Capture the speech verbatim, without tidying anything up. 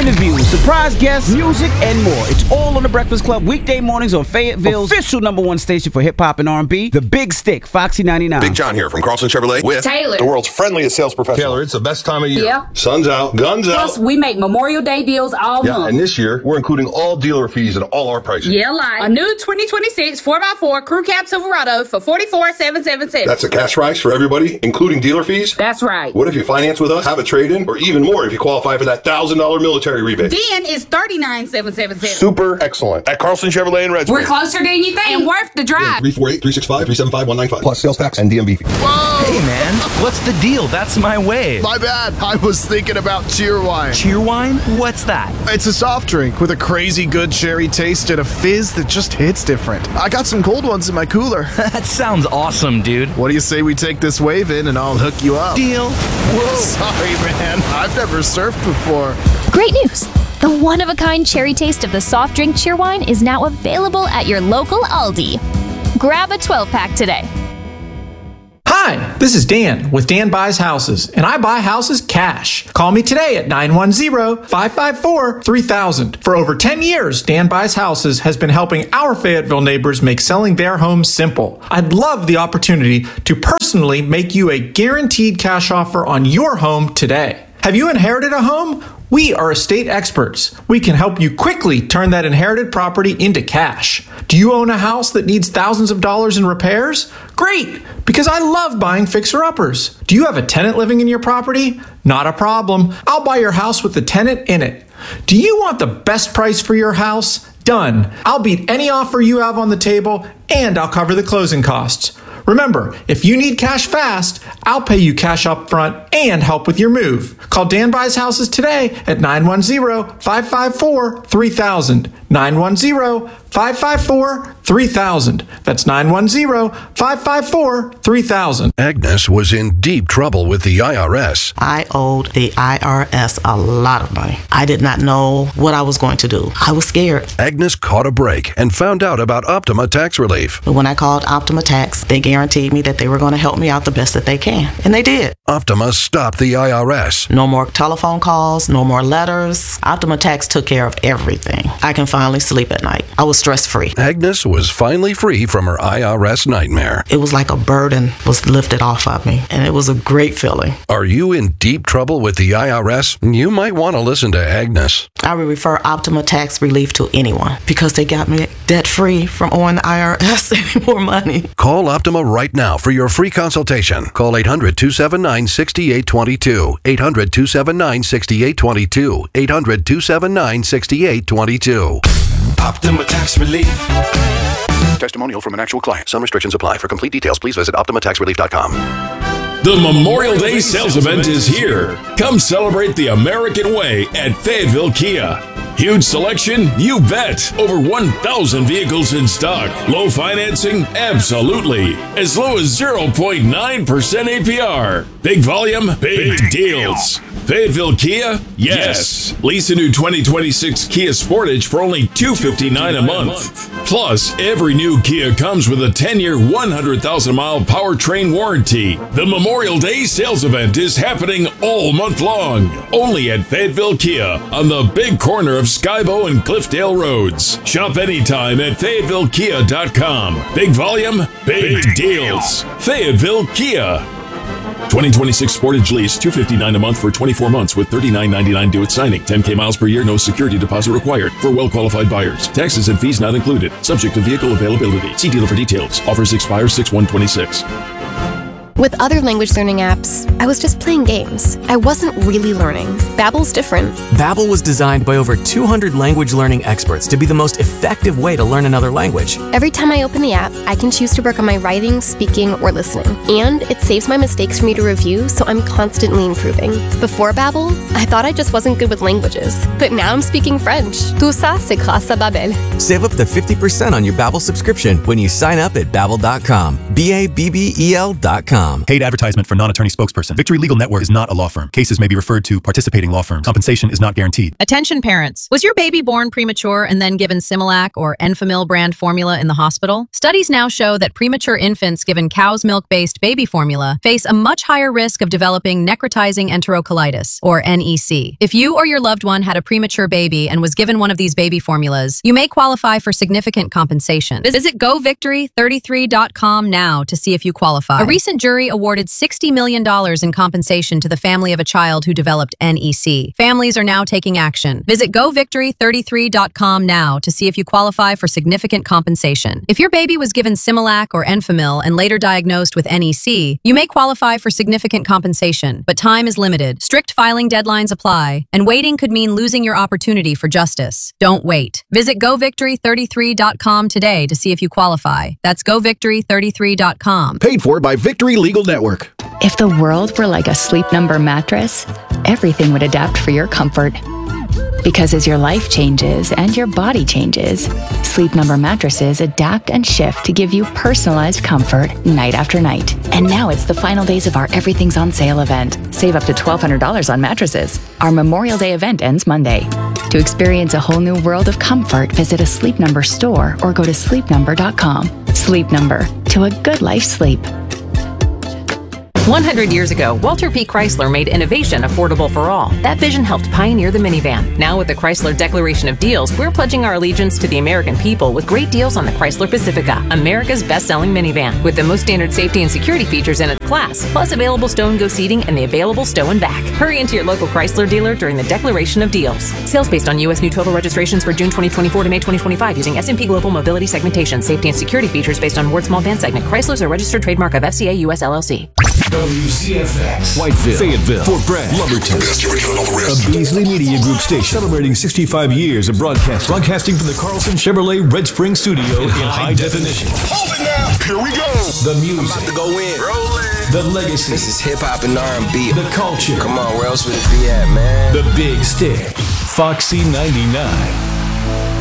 interviews, surprise guests, music, and more. It's all on The Breakfast Club, weekday mornings on Fayetteville's official number one station for hip-hop and R and B, The Big Stick, Foxy ninety-nine. Big John here from Carlson Chevrolet with Taylor, the world's friendliest sales professional. Taylor, it's the best time of year. Yeah. Sun's out, guns out. Plus, we make Memorial Day deals all Yeah, month. and this year, we're including all dealer fees and all our prices. Yeah, like a new twenty twenty-six four by four Crew Cab Silverado for forty-four thousand seven hundred seventy-seven dollars. That's a cash price for everybody, including dealer fees? That's right. What if you finance with us, have a trade-in, or even more if you qualify for that one thousand dollars military rebate? Then it's thirty-nine thousand seven hundred seventy-seven dollars. Super excellent. At Carlson Chevrolet in Redmond. We're closer than you think and worth the drive. three four eight, three six five, three seven five, one nine five. Plus sales tax and D M V fee. Whoa! Hey, man, what's the deal? That's my wave. My bad. I was thinking about Cheerwine. Cheerwine? What's that? It's a soft drink with a crazy good cherry taste and a fizz that just hits different. I got some cold ones in my cooler. That sounds awesome, dude. What do you say we take this wave in and I'll hook you up? Deal. Whoa. Sorry, man. I've never surfed before. Great news! The one-of-a-kind cherry taste of the soft drink Cheerwine is now available at your local Aldi. Grab a twelve-pack today. Hi, this is Dan with Dan Buys Houses, and I buy houses cash. Call me today at nine one zero, five five four, three thousand. For over ten years, Dan Buys Houses has been helping our Fayetteville neighbors make selling their homes simple. I'd love the opportunity to personally make you a guaranteed cash offer on your home today. Have you inherited a home? We are estate experts. We can help you quickly turn that inherited property into cash. Do you own a house that needs thousands of dollars in repairs? Great, because I love buying fixer-uppers. Do you have a tenant living in your property? Not a problem. I'll buy your house with the tenant in it. Do you want the best price for your house? Done. I'll beat any offer you have on the table, and I'll cover the closing costs. Remember, if you need cash fast, I'll pay you cash up front and help with your move. Call Dan Buys Houses today at nine one zero, five five four, three thousand. nine one zero, five five four, three thousand. That's nine one zero, five five four, three thousand. Agnes was in deep trouble with the I R S. I owed the I R S a lot of money. I did not know what I was going to do. I was scared. Agnes caught a break and found out about Optima Tax Relief. But when I called Optima Tax, they guaranteed me that they were going to help me out the best that they can. And they did. Optima stopped the I R S. No more telephone calls, no more letters. Optima Tax took care of everything. I can finally sleep at night. I was stress-free. Agnes was finally free from her I R S nightmare. It was like a burden was lifted off of me, and it was a great feeling. Are you in deep trouble with the I R S? You might want to listen to Agnes. I would refer Optima Tax Relief to anyone because they got me debt-free from owing the I R S any more money. Call Optima right now for your free consultation. Call eight hundred, two seven nine, six eight two two. eight hundred, two seven nine, six eight two two. eight hundred, two seven nine, six eight two two. Optima Tax Relief. Testimonial from an actual client. Some restrictions apply. For complete details, please visit optima tax relief dot com. The Memorial Day sales event is here. Come celebrate the American way at Fayetteville Kia. Huge selection? You bet. Over one thousand vehicles in stock. Low financing? Absolutely. As low as zero point nine percent A P R. Big volume? Big, Big deals. Fayetteville Kia? Yes. yes. Lease a new twenty twenty-six Kia Sportage for only two hundred fifty-nine dollars a month. Plus, every new Kia comes with a ten-year, one hundred thousand mile powertrain warranty. The Memorial Day sales event is happening all month long. Only at Fayetteville Kia on the big corner of Skybo and Cliffdale Roads. Shop anytime at Fayetteville Kia dot com. Big volume, big, big deals. Fayetteville Kia. twenty twenty-six Sportage lease, two hundred fifty-nine dollars a month for twenty-four months with thirty-nine ninety-nine due at signing. ten K miles per year, no security deposit required for well-qualified buyers. Taxes and fees not included. Subject to vehicle availability. See dealer for details. Offers expire six one twenty-six. With other language learning apps, I was just playing games. I wasn't really learning. Babbel's different. Babbel was designed by over two hundred language learning experts to be the most effective way to learn another language. Every time I open the app, I can choose to work on my writing, speaking, or listening. And it saves my mistakes for me to review, so I'm constantly improving. Before Babbel, I thought I just wasn't good with languages. But now I'm speaking French. Tout ça, c'est grâce à Babbel. Save up to fifty percent on your Babbel subscription when you sign up at babbel dot com. B A B B E L dot com. com. Paid advertisement for non-attorney spokesperson. Victory Legal Network is not a law firm. Cases may be referred to participating law firms. Compensation is not guaranteed. Attention parents. Was your baby born premature and then given Similac or Enfamil brand formula in the hospital? Studies now show that premature infants given cow's milk-based baby formula face a much higher risk of developing necrotizing enterocolitis, or N E C. If you or your loved one had a premature baby and was given one of these baby formulas, you may qualify for significant compensation. Visit go victory thirty-three dot com now to see if you qualify. A recent jury awarded sixty million dollars in compensation to the family of a child who developed N E C. Families are now taking action. Visit go victory thirty-three dot com now to see if you qualify for significant compensation. If your baby was given Similac or Enfamil and later diagnosed with N E C, you may qualify for significant compensation, but time is limited. Strict filing deadlines apply, and waiting could mean losing your opportunity for justice. Don't wait. Visit go victory thirty-three dot com today to see if you qualify. That's go victory thirty-three dot com. Paid for by Victory Legal Network. If the world were like a Sleep Number mattress, everything would adapt for your comfort. Because as your life changes and your body changes, Sleep Number mattresses adapt and shift to give you personalized comfort night after night. And now it's the final days of our Everything's on Sale event. Save up to twelve hundred dollars on mattresses. Our Memorial Day event ends Monday. To experience a whole new world of comfort, visit a Sleep Number store or go to sleep number dot com. Sleep Number, to a good life sleep. one hundred years ago, Walter P. Chrysler made innovation affordable for all. That vision helped pioneer the minivan. Now with the Chrysler Declaration of Deals, we're pledging our allegiance to the American people with great deals on the Chrysler Pacifica, America's best-selling minivan, with the most standard safety and security features in its class, plus available stow and go seating and the available stow and back. Hurry into your local Chrysler dealer during the Declaration of Deals. Sales based on U S new total registrations for June twenty twenty-four to May twenty twenty-five using S and P Global Mobility Segmentation. Safety and security features based on Ward Small Van Segment. Chrysler is a registered trademark of F C A U S L L C. W C F X, Whiteville, Fayetteville, Fort Bragg, Lumberton. A Beasley Media Group station celebrating sixty-five years of broadcast. Broadcasting from the Carlson Chevrolet Red Spring Studio in high definition. Hold it now. Here we go. The music. I'm about to go in. Rolling. The legacy. This is hip hop and R and B. The culture. Come on, where else would it be at, man? The Big Stick. Foxy ninety-nine.